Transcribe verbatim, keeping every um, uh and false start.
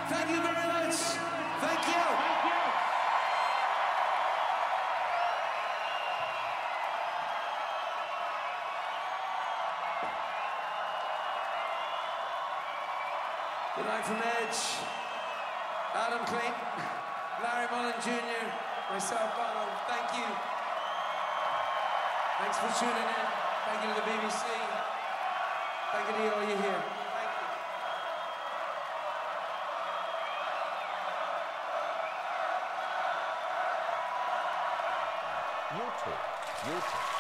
Thank you very much. Thank you. Good night from Edge, Adam Clayton, Larry Mullen Junior, myself, Bono. Thank you. Thanks for tuning in. Thank you to the B B C. Thank you to all you here. Thank you. YouTube. YouTube.